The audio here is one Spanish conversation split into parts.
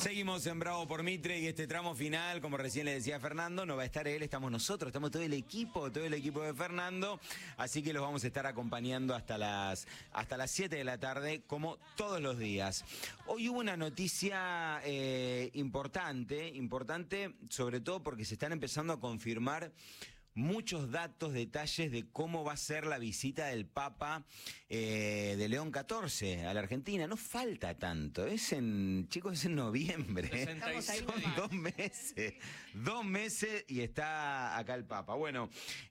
Seguimos en Bravo por Mitre y este tramo final, como recién le decía Fernando, no va a estar él, estamos nosotros, estamos todo el equipo de Fernando, así que los vamos a estar acompañando hasta las 7 de la tarde, como todos los días. Hoy hubo una noticia importante, sobre todo porque se están empezando a confirmar muchos datos, detalles de cómo va a ser la visita del Papa de León XIV a la Argentina. No falta tanto, chicos, es en noviembre. Son 2 meses. 2 meses y está acá el Papa. Bueno,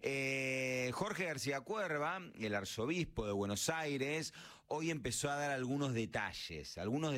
Jorge García Cuerva, el arzobispo de Buenos Aires, hoy empezó a dar algunos detalles.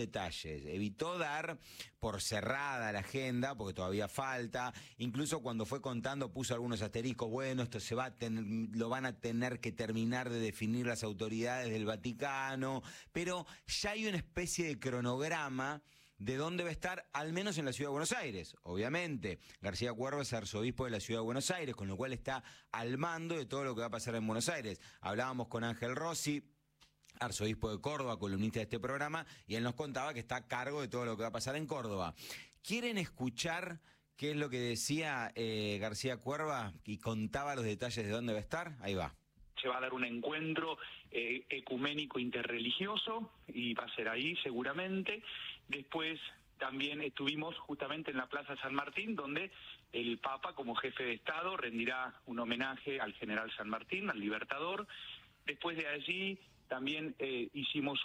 Evitó dar por cerrada la agenda, porque todavía falta. Incluso cuando fue contando puso algunos asteriscos. Bueno, esto lo van a tener que terminar de definir las autoridades del Vaticano, pero ya hay una especie de cronograma de dónde va a estar, al menos en la Ciudad de Buenos Aires. Obviamente, García Cuerva es arzobispo de la Ciudad de Buenos Aires, con lo cual está al mando de todo lo que va a pasar en Buenos Aires. Hablábamos con Ángel Rossi, arzobispo de Córdoba, columnista de este programa, y él nos contaba que está a cargo de todo lo que va a pasar en Córdoba. ¿Quieren escuchar qué es lo que decía García Cuerva y contaba los detalles de dónde va a estar? Ahí va. Se va a dar un encuentro ecuménico interreligioso y va a ser ahí seguramente. Después también estuvimos justamente en la Plaza San Martín, donde el Papa, como jefe de Estado, rendirá un homenaje al general San Martín, al Libertador. Después de allí también hicimos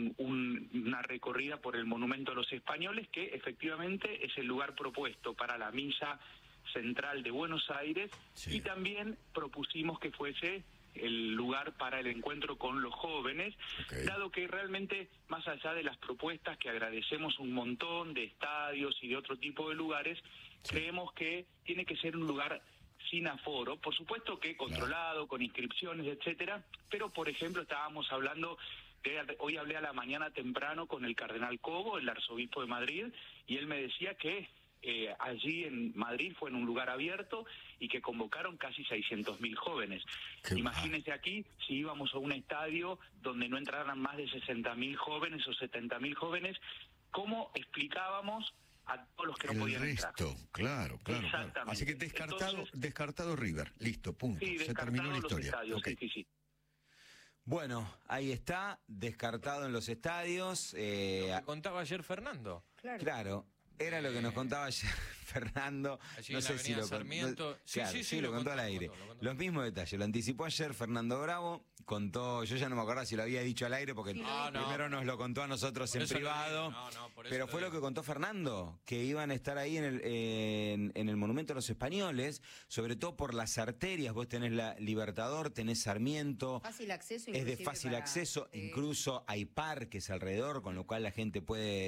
una recorrida por el Monumento a los Españoles, que efectivamente es el lugar propuesto para la misa central de Buenos Aires, sí. Y también propusimos que fuese el lugar para el encuentro con los jóvenes, dado que realmente, más allá de las propuestas que agradecemos un montón de estadios y de otro tipo de lugares, creemos que tiene que ser un lugar sin aforo, por supuesto que controlado, con inscripciones, etcétera, pero por ejemplo estábamos hablando, hoy hablé a la mañana temprano con el cardenal Cobo, el arzobispo de Madrid, y él me decía que allí en Madrid fue en un lugar abierto y que convocaron casi 600.000 jóvenes. Imagínense aquí, si íbamos a un estadio donde no entraran más de 60.000 jóvenes o 70.000 jóvenes, ¿cómo explicábamos a todos los que no podían entrar? Claro. Así que descartado River, listo, punto. Sí, se terminó la historia. Estadios, sí. Bueno, ahí está, descartado en los estadios. Lo que contaba ayer Fernando. Claro. Era lo que nos contaba ayer Fernando. Allí no en sé si lo Sarmiento. Sí, lo contó al aire. Los mismos detalles. Lo anticipó ayer Fernando Bravo. Contó, yo ya no me acuerdo si lo había dicho al aire, porque primero nos lo contó a nosotros en privado. Pero fue lo que contó Fernando, que iban a estar ahí en el Monumento a los Españoles, sobre todo por las arterias. Vos tenés la Libertador, tenés Sarmiento. Fácil acceso. Es de fácil acceso. Incluso hay parques alrededor, con lo cual la gente puede